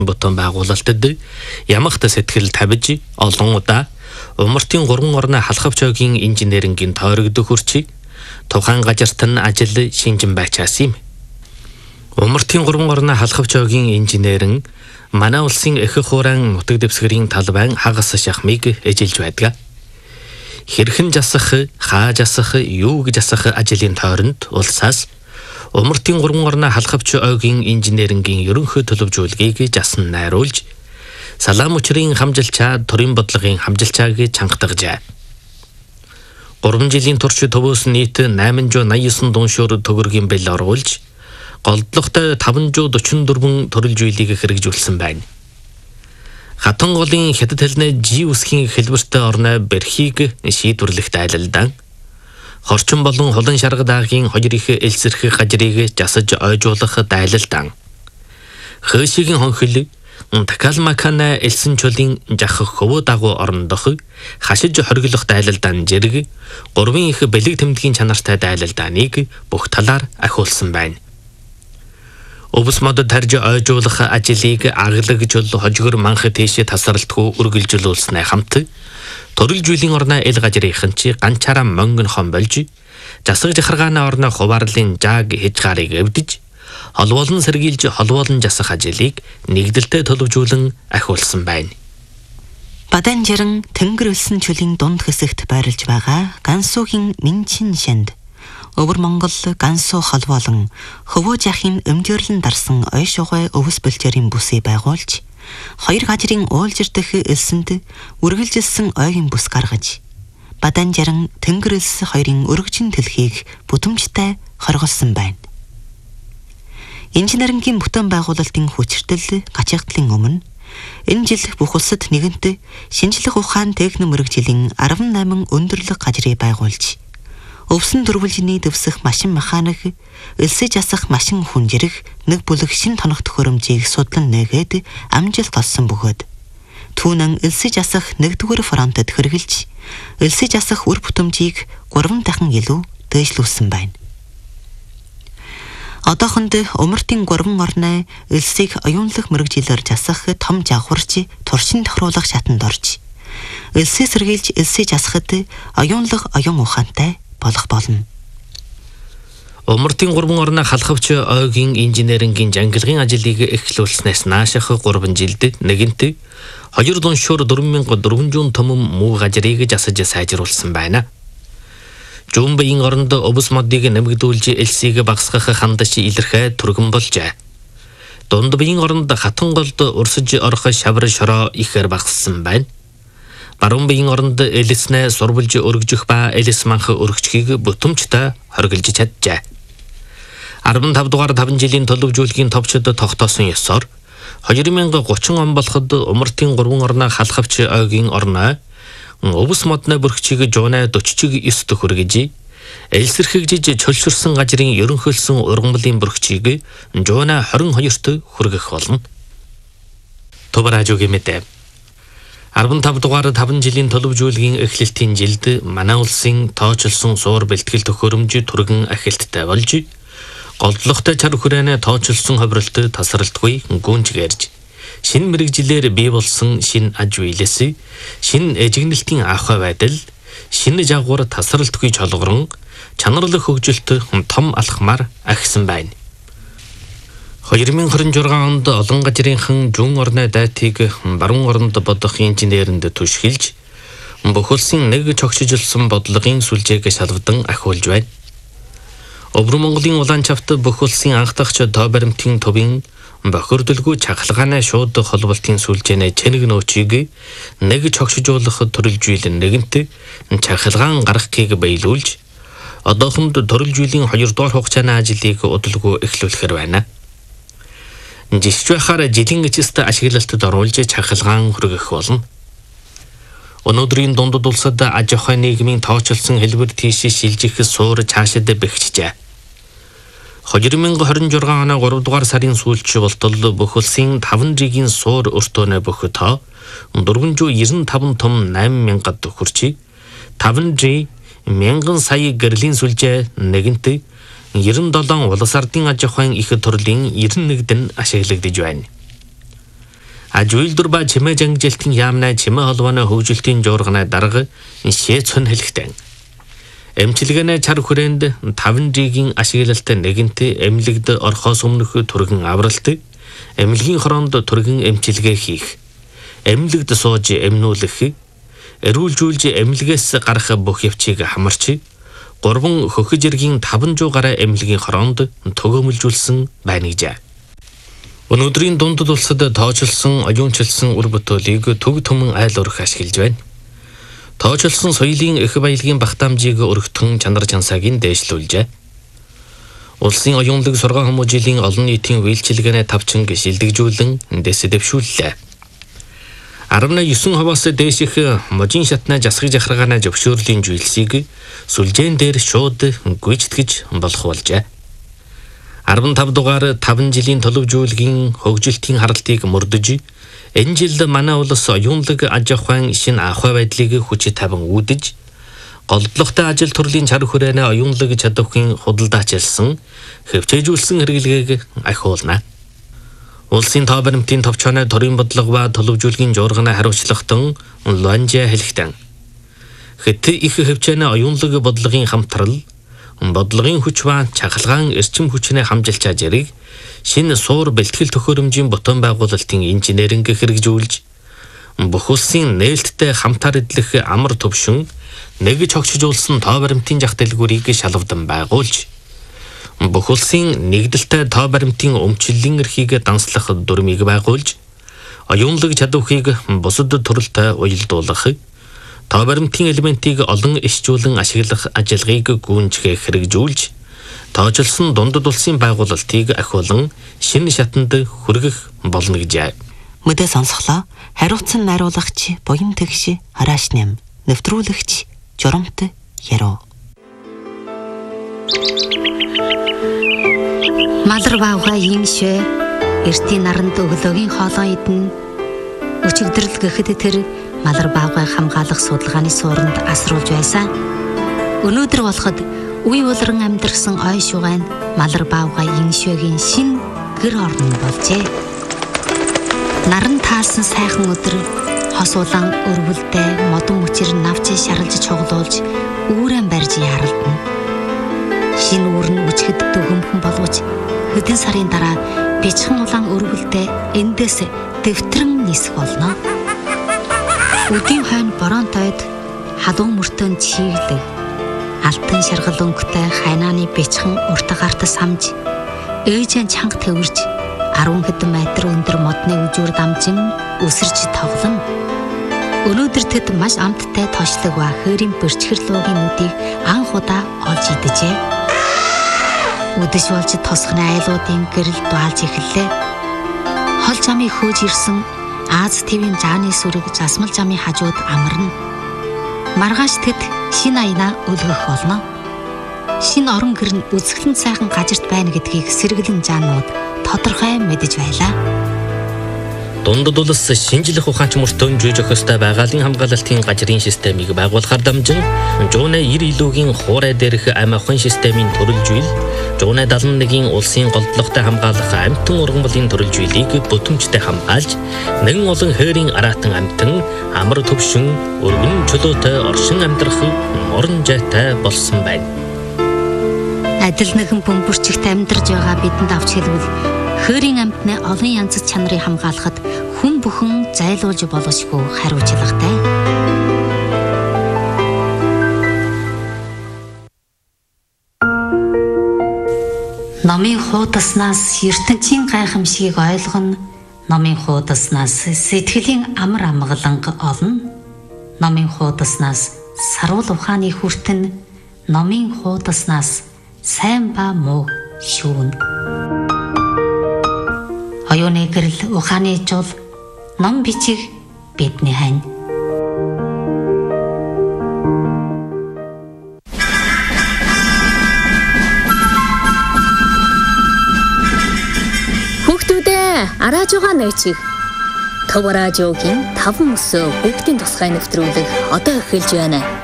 Бутан байгуулалтад ямагт сэтгэл тавьж олон удаа умартын 3 орны халахвч ойгийн инженерингийн тойрогдох хүрчийг тухайн газарт нь ажил шинжин байчаас юм. Умартын 3 орны халахвч ойгийн инженерэн манай улсын их хуурайн нутаг дэвсгэрийн талбайн хагас шахмыг эжилж байдаг. Хэрхэн жасах, хааж асах, юу гэж асах ажлын тойронд улсаас умартын 3 орны халахвч ойгийн инженерингийн ерөнхий төлөвлөгөөгийг жасан найруулж салаам учрын хамжилчаа төрийн бодлогын хамжилчааг чангатгажээ. 3 жилийн турш төвөөс нийт 889 дуншуур төгрөгийн бэл оруулж голдлоготой 544 төрөл зүйлийг хэрэгжүүлсэн байна. Хатан голын хятад хэлний G үсгийн хэлбэртэй орны бэрхийг шийдвэрлэхт айлалдан хорчин болон холон шарга даагийн хоёр их элсэрх газрыг жасаж ойжуулах дайлалдан хөөшигийн хонхил такалмакана элсэн чулын жах хөвөө дагуу орондох хашиж хоригдох дайлалдан зэрэг 3 их бэлэг тэмдгийн чанартай дайлалданыг бүх талаар ахиулсан байна. Өвс модод тарж ойжуулах ажлыг аглагжул хожгор манх тийш тасралтгүй үргэлжлүүлснээр хамт төрөл жилийн орны эл газрынхан чи ганчаараа мөнгөн хон болж засаг жахаргааны орны хуваарлын жааг хязгаарыг өвдөж холвоолн сэргийлж холвоолн жасах ажлыг нэгдэлтэй төлөвжүүлэн ахиулсан байна. Баданжиран тэнгэр үлсэн чүлийн дунд хэсэгт байрлаж байгаа Гансуугийн Минчин шанд Өвөр Монгол Гансуу холвоолон хөвөө жахын өмдөрлөн дарсан ой шугай өвс бэлчээрийн бүсийг байгуулж хоёр газрын уулжирдах элсэнд үргэлжилсэн ойгийн бүс гаргаж Баданжиран тэнгэр элс хоёрын өргөжин дэлхийг бүтэмжтэй хорголсон байна. Инженерингийн бүтээн байгуулалтын хүчиртэл гачигдлын өмнө энэ жил бүх улсад нэгэнт шинжлэх ухаан техник мэргэжлийн 18 өндөрлөг газрыг байгуулж өвсөн дөрвөлжиний дэвсэх машин механик, элсэж асах машин хүнжирэх нэг бүлэг шин тоног төхөөрөмжийг судлан нээгээд амжилт олсон бөгөөд түүнэн элсэж асах нэгдүгээр фронтод хэрэгжилж элсэж асах үр бүтэмжийг 3 дахин илүү дээшлүүлсэн байна. Одоохонд умартын 3 орны элсийг оюунлах мэргэжилээр жасах том жавхарч туршин тохируулах шатанд орж элсээ сэргийлж элсэж асахад оюунлах оюун ухаантай болох болно. Умартын 3 орны халахвч ойгийн инженерингийн жангилгын ажлыг эхлүүлснээс нааших 3 жилд нэгэнт 2 дуншуур 4400 том муу газрыг жасаж сайжруулсан байна. Жумбын оронд өвс модыг нэмэгдүүлж элсийг багасгах хандаж илэрхээ түргэн болжээ. Дунд биеийн оронд хатан голд урсаж орох шавар шороо ихээр багассан байна. Баруун биеийн оронд элснээ сурвалж өргөжих ба элс манх өргөчгийг бүтэмжтэй хоригдж чаджээ. 15 дугаар 5 жилийн төлөвжүүлгийн товчод тогтоосон ёсоор 2030 он болоход умартын 3 орны халахвч ойгийн орны өвс модны бүрхчийг жуунаа 49 хүргэж элсэрхэгжиж чөлшөрсөн газрын ерөнхийлсөн ургамлын бүрхчийг жуунаа 22-т хүргэх болно. Товаражуугийн мэдээ 15 дугаар 5 жилийн төлөвжүүлгийн эхлэлтийн жилд манай улсын тооцолсон суур бэлтгэл төхөөрөмж түргэн ахилттай болж голдлоготой чар хүрээний тооцолсон ховролт тасралтгүй гүнжгэрж шинэ мэргэжилээр бий болсон шинэ аж үйлс шинэ эжигнэлтийн авах байдал шинэ жагвар тасралтгүй чолгорон чанарлах хөгжилт том алхмаар ахисан байна. 2026 онд олон газрынхан зүүн орны дайтыг баруун оронд бодох инженеринд түшгэлж бүх улсын нэг чогшжилсан бодлогын сүлжээг шалвдан ахиулж байна. Өвөр Монголын улаан чавт бүх улсын анх дахь тоо баримтын төвийн бохирдолгүй чахалгааны шууд холболтын сүлжээний чэнэг нөөцийг нэг чогшжуулах төрөлжүүлэн нэгэнт чахалгаан гаргахыг биелүүлж одоохонд төрөлжүүлийн 2 дугаар хугацааны ажлыг удалгүй эхлүүлэхээр байна. Жишж байхаар жилийн эцэст ашиглалтад оруулж чахалгаан хүргэх болно. Өнөөдрийн дундад улсад аж ахуйн нийгмийн тооцолсон хэлбэр тийш шилжих суур цаашид бэхжижээ. 2026 оны 3 дугаар сарын сүүлч болтол бүх улсын 5 жилийн суур өртөөний бүх тоо 495 том 8000-д хүрч 5 жи 1000 сая гэрлийн сүлжээ нэгэнт 97 улс ардын аж ахуйн их төрлийн 91-д нь ашиглагдж байна. Ажуйлдур ба чимээ жангжилтын яамнаа чимээ холбооны хөгжилтийн жуурганаа дарга шээцэн хэлхтэн. Эмчилгээнэ чар хүрээнд 5G-ийн ашиглалтад нэгэнтээ эмнэлэгд орхоос өмнөх түргэн авралт, эмнэлгийн хороонд түргэн эмчилгээ хийх, эмнэлэгд сууж эмнүүлэх, эрүүлжүүлж эмнэлгээс гарах бүх явцыг хамарч 3 хөхөж иргийн 500 гаруй эмнэлгийн хороонд төгөөмөлжүүлсэн байна гэж. Өнөөдрийн дундад улсад тоочилсон, оюунчилсан үр бүтээлийг төг төмөн айл урах ашиглаж байна. Тоочилсон соёлын их баялагын багтаамжийг өргөтгөн чанар чансааг нь дээшлүүлжээ. Улсын оюунлаг сургаан хүмүүжлийн олон нийтийн үйлчилгээнэ тавчин шилдэгжүүлэн дэс дэвшүүллээ. 19%-аас дээших можин шатна жасгыг захаргаана зөвшөөрлийн зүйлсийг сүлжээн дээр шууд гүйцэтгэж болох болжээ. 15 дугаар 5 жилийн төлөвжүүлгийн хөгжилтийн харалтыг мөрдөж, энэ жил манай улс оюунлаг аж ахуйн шинэ ахуй байдлыг хүч тавин үүдэж, голдлоготой ажил төрлийн чар хүрээнэ оюунлаг чадварын худалдаачилсан, хөвчөөжүүлсэн хэрэглэгийг ахиулна. Улсын тоо баримтын товчооны төрийн бодлого ба төлөвжүүлгийн жуурганаа хариуцлагатан Луанжа хэлэхдээ хэд их хөвчөөний оюунлаг бодлогын хамтрал, бодлогын хүч ба чахалгаан эрчим хүчний хамжилчаа зэрэг шинэ суур бэлтгэл төхөөрөмжийн ботон байгуулалтын инженеринг хэрэгжүүлж, бүх улсын нээлттэй хамтаар эдлэх амар төвшин нэгж хогшижуулсан тоо баримтын зах дэлгүүрийг шалгавдан байгуулж, бүх улсын нэгдэлтэй тоо баримтын өмчлөлийн эрхийг данслах дүрмийг байгуулж, оюунлаг чадварыг бусад төрөлтэй уялдуулах, тоо баримтын элементийг олон ишжүүлэн ашиглах ажиллагааг гүйцэтгэх хэрэгжүүлж, тоочилсон дундад улсын байгуулалтыг ахиулан шинэ шатанд хүргэх болно гэж. Мэдээ сонсголоо. Хариуцсан найруулагч Буян Тэгш Арааш нэм, нэвтрүүлэгч Жоромт Яруу. Малар баавга иймшээ эртний наранд өглөөгийн хоолоо идэн өчигдрэл гэхэд тэр малар баавгай хамгаалах судалгааны суурьнд асруулж байсан. Өнөөдөр болоход үе улран амьдарсан ой шугайн малар баавгай иймшээгийн шин гэр орн болжээ. Наран таалсан сайхан өдөр хос улаан өрвөлдөө модон мөчир навч шаралж чуглуулж үүрэн барьж яралдана. Шин үүрэн үчгэд дөгөмхөн боловч хэдэн сарын дараа бичхэн улаан өрвөлдөө эндээс дэвтрэн нисэх болно. Үдийн хойно боронтойд халуун мөртөнд чиглэг алтан шаргал өнгөтэй хайнааны бичхэн урт гарт самж ээжэн чанга төвөрж 10 хэдэн метр өндөр модны үжүүр дамжин өсөрж тоглоно. Өнөөдөр тэд маш амттай тоочлог ба хээрийн бэрчгэрлүүгийн нүдийг анх удаа олж идэжээ. Үдэш болж тосхны айлуудын гэрэл дуалж эхэллээ. Хол жамыг хөөж ирсэн Аз твийн жааны сүрэг засмал жамын хажууд амарна. Маргааш тэд шинэ аянаа өлгөх болно. Шинэ орон гэр нь үзэсгэлэн сайхан гажирт байна гэдгийг сэргэлэн жаанууд тодорхой мэдэж байлаа. Дундад улс шинжлэх ухаанч мөртөө жүйж өгөхөстэй байгалийн хамгаалалтын гажрын системийг байгуулахаар дамжин Жууны 90 илүүгийн хуурай дээрх амь ахуйн системийн төрөлжүүл, Жууны 71-ийн улсын голдлоготой хамгаалах амьтан ургамлын төрөлжүүлийг бүтэмжтэй хамгаалж, нэгэн олон хээрийн араатан амьтан амар төвшин өргөн чөлөөтэй оршин амьдрах орон жайтай болсон байна. Адил нэгэн бөмбөрчигт амьдарж байгаа бидэнд авч хэлбэл хээрийн амьтны олон янз чанарыг хамгаалахад хүн бүхэн зайлуулж болошгүй хариуцлагатай. Номын хуудаснаас ертөнцийн гайхамшигыг ойлгоно. Номын хуудаснаас сэтгэлийн амар амгаланг олно. Номын хуудаснаас саруул ухааны хүртэн, номын хуудаснаас сайн ба муу шүүн. Оюуны гэрэл ухааны жул, ном бичиг бидний хань. Хүүхдүүдээ арааж байгаа нээчих. Төв радиогийн 5 мөсөө бүгдийн тусгай нэвтрүүлэг одоо эхэлж байна.